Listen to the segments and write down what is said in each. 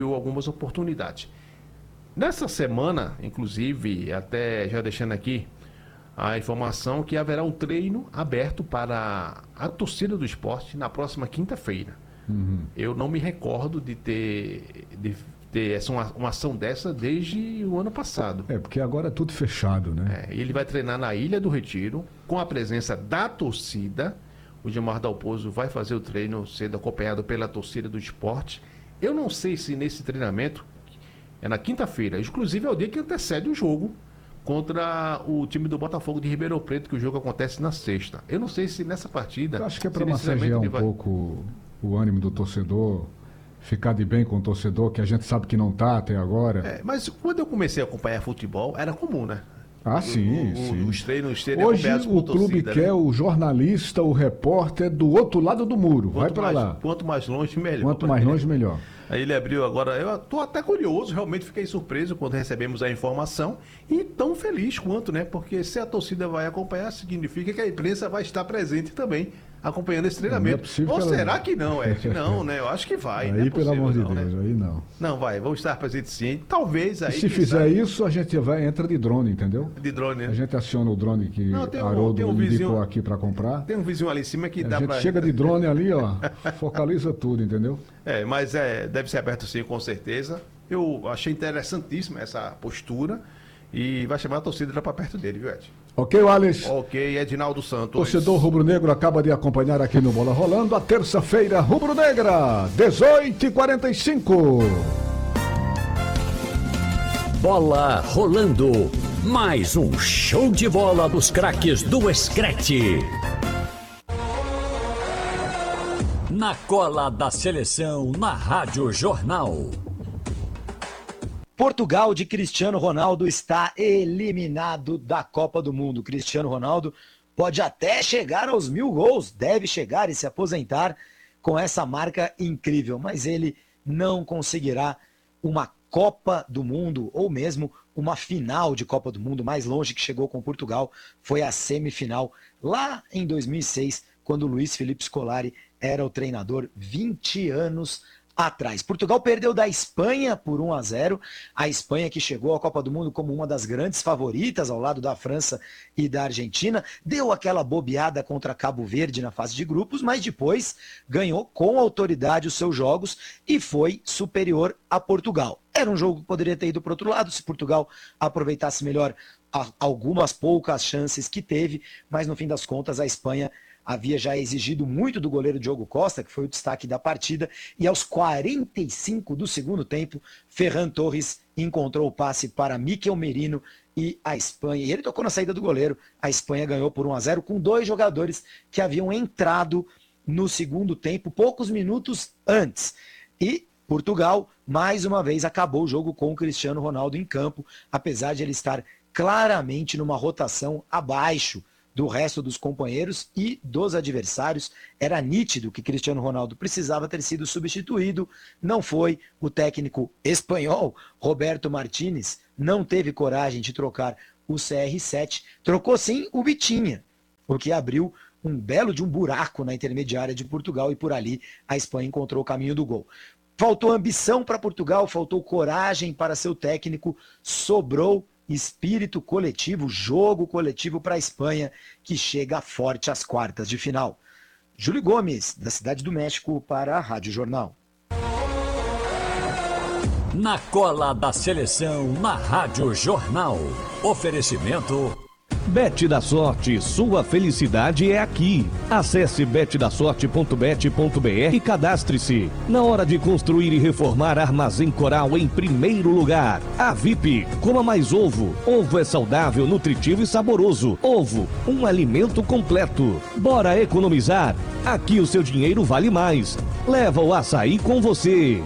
algumas oportunidades. Nessa semana, inclusive, até já deixando aqui a informação que haverá um treino aberto para a torcida do esporte na próxima quinta-feira. Eu não me recordo de ter uma ação dessa desde o ano passado. Porque agora é tudo fechado, né? Ele vai treinar na Ilha do Retiro, com a presença da torcida. O Gilmar Dalpozo vai fazer o treino sendo acompanhado pela torcida do esporte. Eu não sei se nesse treinamento, é na quinta-feira, inclusive é o dia que antecede o jogo contra o time do Botafogo de Ribeirão Preto, que o jogo acontece na sexta. Eu não sei se nessa partida... Eu acho que é para massagear pouco o ânimo do torcedor, ficar de bem com o torcedor, que a gente sabe que não está até agora. Mas quando eu comecei a acompanhar futebol, era comum, né? Sim. Os treinos serem hoje acompanhados por o clube torcida, quer né? o jornalista, o repórter do outro lado do muro. Vai para lá. Quanto mais longe, melhor. Quanto mais longe, melhor. Aí ele abriu agora, eu estou até curioso, realmente fiquei surpreso quando recebemos a informação e tão feliz quanto, né? Porque se a torcida vai acompanhar, significa que a imprensa vai estar presente também, acompanhando esse treinamento. Ou será que não, Ed? Não, né? Eu acho que vai. Aí, não é possível, pelo amor de não, Deus, né? aí não. Não, vamos estar presentes sim. Talvez aí... E se fizer isso, a gente entra de drone, entendeu? De drone, né? A gente aciona o drone que Haroldo indicou aqui para comprar. Tem um vizinho ali em cima que dá para... A gente chega de drone ali, ó, focaliza tudo, entendeu? Mas deve ser aberto sim, com certeza. Eu achei interessantíssima essa postura e vai chamar a torcida para perto dele, viu, Ed? Ok, Wallace? Ok, Edinaldo Santos. Torcedor rubro-negro acaba de acompanhar aqui no Bola Rolando a terça-feira rubro-negra, 18h45. Bola rolando. Mais um show de bola dos craques do Screte. Na cola da seleção, na Rádio Jornal. Portugal de Cristiano Ronaldo está eliminado da Copa do Mundo. Cristiano Ronaldo pode até chegar aos 1000 gols, deve chegar e se aposentar com essa marca incrível, mas ele não conseguirá uma Copa do Mundo ou mesmo uma final de Copa do Mundo. Mais longe que chegou com Portugal foi a semifinal lá em 2006, quando Luiz Felipe Scolari era o treinador 20 anos atrás. Portugal perdeu da Espanha por 1-0. A Espanha, que chegou à Copa do Mundo como uma das grandes favoritas ao lado da França e da Argentina, deu aquela bobeada contra Cabo Verde na fase de grupos, mas depois ganhou com autoridade os seus jogos e foi superior a Portugal. Era um jogo que poderia ter ido para o outro lado se Portugal aproveitasse melhor algumas poucas chances que teve, mas no fim das contas a Espanha havia já exigido muito do goleiro Diogo Costa, que foi o destaque da partida, e aos 45 do segundo tempo, Ferran Torres encontrou o passe para Mikel Merino e a Espanha, e ele tocou na saída do goleiro, a Espanha ganhou por 1-0 com dois jogadores que haviam entrado no segundo tempo, poucos minutos antes, e Portugal, mais uma vez, acabou o jogo com o Cristiano Ronaldo em campo, apesar de ele estar claramente numa rotação abaixo do resto dos companheiros e dos adversários. Era nítido que Cristiano Ronaldo precisava ter sido substituído, não foi. O técnico espanhol, Roberto Martínez, não teve coragem de trocar o CR7, trocou sim o Vitinha, o que abriu um belo de um buraco na intermediária de Portugal e por ali a Espanha encontrou o caminho do gol. Faltou ambição para Portugal, faltou coragem para seu técnico, sobrou espírito coletivo, jogo coletivo para a Espanha, que chega forte às quartas de final. Júlio Gomes, da Cidade do México, para a Rádio Jornal. Na cola da seleção, na Rádio Jornal. Oferecimento... Bet da Sorte, sua felicidade é aqui. Acesse betdasorte.bet.br e cadastre-se. Na hora de construir e reformar, Armazém Coral em primeiro lugar. A VIP, coma mais ovo. Ovo é saudável, nutritivo e saboroso. Ovo, um alimento completo. Bora economizar? Aqui o seu dinheiro vale mais. Leva o açaí com você.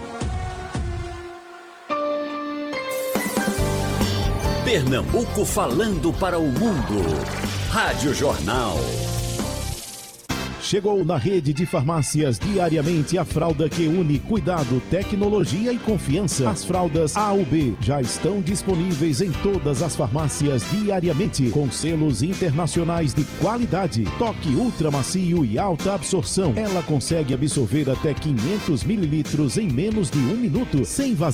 Pernambuco falando para o mundo. Rádio Jornal. Chegou na rede de farmácias diariamente a fralda que une cuidado, tecnologia e confiança. As fraldas A ou B já estão disponíveis em todas as farmácias diariamente, com selos internacionais de qualidade. Toque ultra macio e alta absorção. Ela consegue absorver até 500 mililitros em menos de 1 minuto, sem vazio.